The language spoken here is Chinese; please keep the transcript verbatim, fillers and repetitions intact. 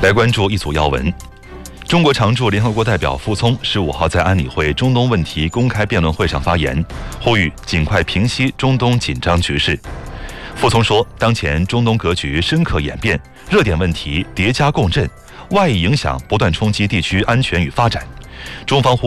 来关注一组要闻。中国常驻联合国代表傅聪十五号在安理会中东问题公开辩论会上发言，呼吁尽快平息中东紧张局势。傅聪说，当前中东格局深刻演变，热点问题叠加共振，外溢影响不断冲击地区安全与发展。中方